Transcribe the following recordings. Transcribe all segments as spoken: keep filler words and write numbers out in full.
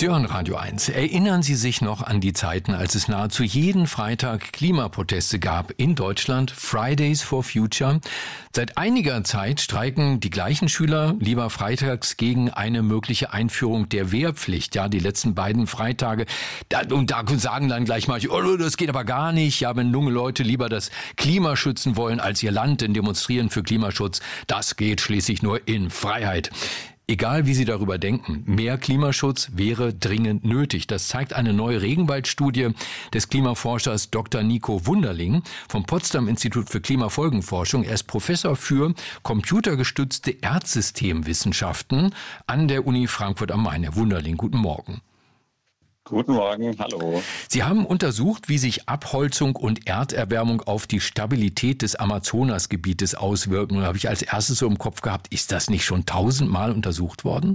Sie hören Radio eins. Erinnern Sie sich noch an die Zeiten, als es nahezu jeden Freitag Klimaproteste gab in Deutschland? Fridays for Future. Seit einiger Zeit streiken die gleichen Schüler lieber freitags gegen eine mögliche Einführung der Wehrpflicht. Ja, die letzten beiden Freitage. Da, und da sagen dann gleich mal, oh, das geht aber gar nicht. Ja, wenn junge Leute lieber das Klima schützen wollen als ihr Land, denn demonstrieren für Klimaschutz, das geht schließlich nur in Freiheit. Egal, wie Sie darüber denken, mehr Klimaschutz wäre dringend nötig. Das zeigt eine neue Regenwaldstudie des Klimaforschers Doktor Nico Wunderling vom Potsdam Institut für Klimafolgenforschung. Er ist Professor für computergestützte Erdsystemwissenschaften an der Uni Frankfurt am Main. Herr Wunderling, guten Morgen. Guten Morgen, hallo. Sie haben untersucht, wie sich Abholzung und Erderwärmung auf die Stabilität des Amazonasgebietes auswirken. Da habe ich als erstes so im Kopf gehabt, ist das nicht schon tausendmal untersucht worden?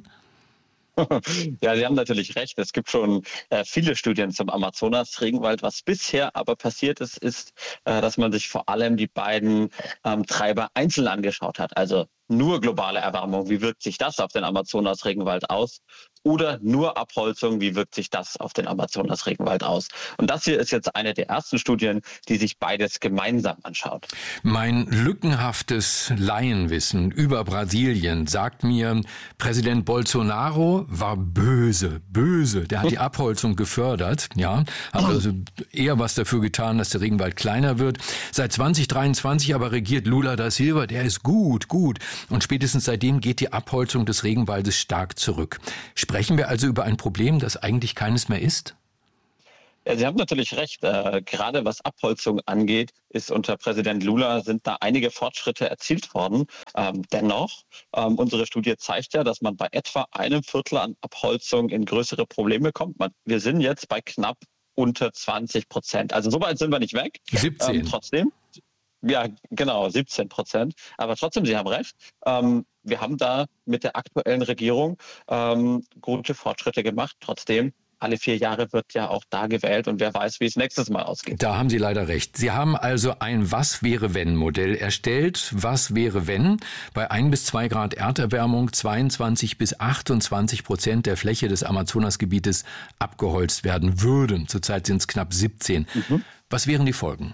Ja, Sie haben natürlich recht. Es gibt schon äh, viele Studien zum Amazonas-Regenwald. Was bisher aber passiert ist, ist, äh, dass man sich vor allem die beiden ähm, Treiber einzeln angeschaut hat. Also nur globale Erwärmung, wie wirkt sich das auf den Amazonas-Regenwald aus? Oder nur Abholzung, wie wirkt sich das auf den Amazonas-Regenwald aus? Und das hier ist jetzt eine der ersten Studien, die sich beides gemeinsam anschaut. Mein lückenhaftes Laienwissen über Brasilien sagt mir, Präsident Bolsonaro war böse, böse. Der hat die Abholzung gefördert, ja, hat also eher was dafür getan, dass der Regenwald kleiner wird. Seit zwanzig dreiundzwanzig aber regiert Lula da Silva, der ist gut, gut. Und spätestens seitdem geht die Abholzung des Regenwaldes stark zurück. Sprechen wir also über ein Problem, das eigentlich keines mehr ist? Ja, Sie haben natürlich recht. Äh, gerade was Abholzung angeht, ist unter Präsident Lula sind da einige Fortschritte erzielt worden. Ähm, dennoch, ähm, unsere Studie zeigt ja, dass man bei etwa einem Viertel an Abholzung in größere Probleme kommt. Man, wir sind jetzt bei knapp unter zwanzig Prozent. Also so weit sind wir nicht weg. siebzehn. Ähm, trotzdem. Ja, genau, siebzehn Prozent. Aber trotzdem, Sie haben recht. Ähm, wir haben da mit der aktuellen Regierung ähm, gute Fortschritte gemacht. Trotzdem, alle vier Jahre wird ja auch da gewählt und wer weiß, wie es nächstes Mal ausgeht. Da haben Sie leider recht. Sie haben also ein Was-wäre-wenn-Modell erstellt. Was wäre, wenn bei ein bis zwei Grad Erderwärmung zweiundzwanzig bis achtundzwanzig Prozent der Fläche des Amazonasgebietes abgeholzt werden würden? Zurzeit sind es knapp siebzehn. Mhm. Was wären die Folgen?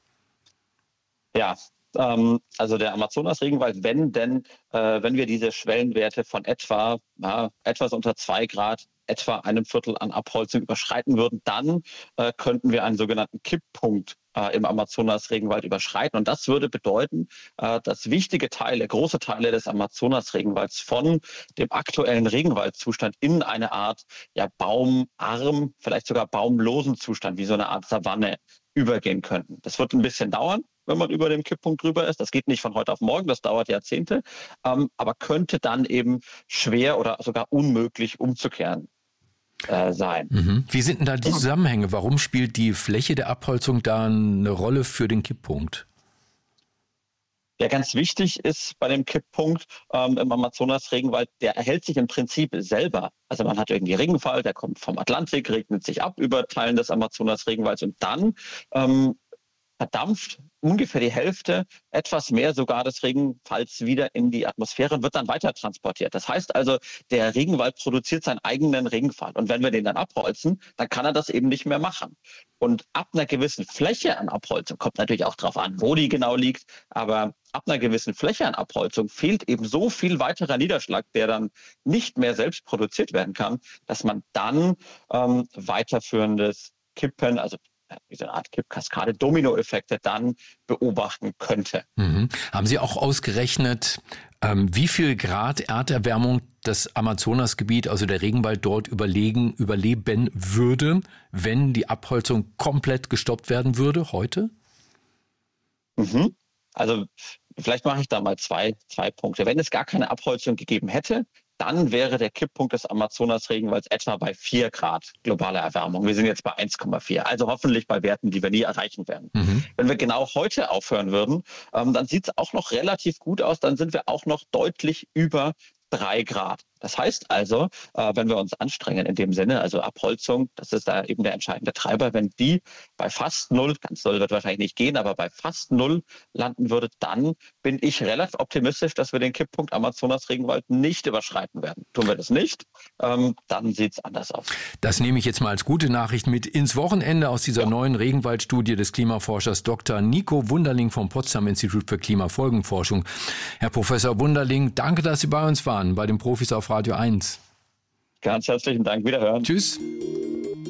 Ja, ähm, also der Amazonas-Regenwald, wenn denn, äh, wenn wir diese Schwellenwerte von etwa, ja, etwas unter zwei Grad, etwa einem Viertel an Abholzung überschreiten würden, dann äh, könnten wir einen sogenannten Kipppunkt äh, im Amazonas-Regenwald überschreiten. Und das würde bedeuten, äh, dass wichtige Teile, große Teile des Amazonas-Regenwalds von dem aktuellen Regenwaldzustand in eine Art ja, baumarm, vielleicht sogar baumlosen Zustand, wie so eine Art Savanne, übergehen könnten. Das wird ein bisschen dauern, wenn man über dem Kipppunkt drüber ist. Das geht nicht von heute auf morgen, das dauert Jahrzehnte, ähm, aber könnte dann eben schwer oder sogar unmöglich umzukehren äh, sein. Mhm. Wie sind denn da die Zusammenhänge? Warum spielt die Fläche der Abholzung da eine Rolle für den Kipppunkt? Ja, ganz wichtig ist bei dem Kipppunkt ähm, im Amazonas-Regenwald, der erhält sich im Prinzip selber. Also man hat irgendwie Regenfall, der kommt vom Atlantik, regnet sich ab über Teilen des Amazonas-Regenwalds und dann ähm, verdampft ungefähr die Hälfte, etwas mehr sogar des Regenfalls wieder in die Atmosphäre und wird dann weiter transportiert. Das heißt also, der Regenwald produziert seinen eigenen Regenfall. Und wenn wir den dann abholzen, dann kann er das eben nicht mehr machen. Und ab einer gewissen Fläche an Abholzung, kommt natürlich auch darauf an, wo die genau liegt, aber ab einer gewissen Fläche an Abholzung fehlt eben so viel weiterer Niederschlag, der dann nicht mehr selbst produziert werden kann, dass man dann ähm, weiterführendes Kippen, also diese Art Kippkaskade, Dominoeffekte dann beobachten könnte. Mhm. Haben Sie auch ausgerechnet, ähm, wie viel Grad Erderwärmung das Amazonasgebiet, also der Regenwald dort überlegen, überleben würde, wenn die Abholzung komplett gestoppt werden würde heute? Mhm. Also vielleicht mache ich da mal zwei, zwei Punkte. Wenn es gar keine Abholzung gegeben hätte, dann wäre der Kipppunkt des Amazonas-Regenwalds etwa bei vier Grad globale Erwärmung. Wir sind jetzt bei eins Komma vier, also hoffentlich bei Werten, die wir nie erreichen werden. Mhm. Wenn wir genau heute aufhören würden, ähm, dann sieht es auch noch relativ gut aus, dann sind wir auch noch deutlich über drei Grad. Das heißt also, äh, wenn wir uns anstrengen in dem Sinne, also Abholzung, das ist da eben der entscheidende Treiber, wenn die bei fast null, ganz null wird wahrscheinlich nicht gehen, aber bei fast null landen würde, dann bin ich relativ optimistisch, dass wir den Kipppunkt Amazonas-Regenwald nicht überschreiten werden. Tun wir das nicht, ähm, dann sieht es anders aus. Das nehme ich jetzt mal als gute Nachricht mit ins Wochenende aus dieser ja. neuen Regenwaldstudie des Klimaforschers Doktor Nico Wunderling vom Potsdam Institut für Klimafolgenforschung. Herr Professor Wunderling, danke, dass Sie bei uns waren, bei den Profis auf Radio eins. Ganz herzlichen Dank. Wiederhören. Tschüss.